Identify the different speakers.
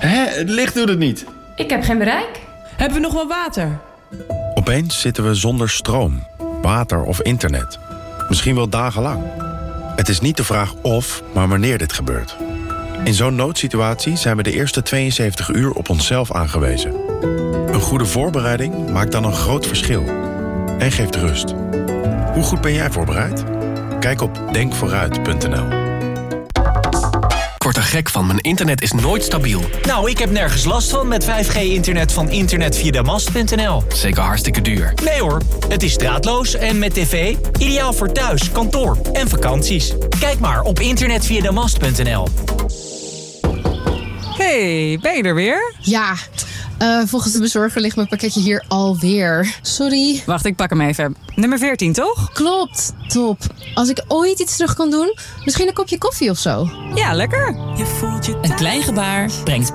Speaker 1: Het licht doet het niet.
Speaker 2: Ik heb geen bereik.
Speaker 3: Hebben we nog wel water?
Speaker 1: Opeens zitten we zonder stroom, water of internet. Misschien wel dagenlang. Het is niet de vraag of, maar wanneer dit gebeurt. In zo'n noodsituatie zijn we de eerste 72 uur op onszelf aangewezen. Een goede voorbereiding maakt dan een groot verschil. En geeft rust. Hoe goed ben jij voorbereid? Kijk op denkvooruit.nl.
Speaker 4: Ik word er gek van. Mijn internet is nooit stabiel.
Speaker 5: Nou, ik heb nergens last van met 5G-internet van internetvia-mast.nl.
Speaker 4: Zeker hartstikke duur.
Speaker 5: Nee hoor, het is draadloos en met tv. Ideaal voor thuis, kantoor en vakanties. Kijk maar op internetvia-mast.nl.
Speaker 6: Hey, ben je er weer?
Speaker 7: Ja, volgens de bezorger ligt mijn pakketje hier alweer. Sorry.
Speaker 6: Wacht, ik pak hem even. Nummer 14, toch?
Speaker 7: Klopt, top. Als ik ooit iets terug kan doen, misschien een kopje koffie of zo.
Speaker 6: Ja, lekker.
Speaker 8: Een klein gebaar brengt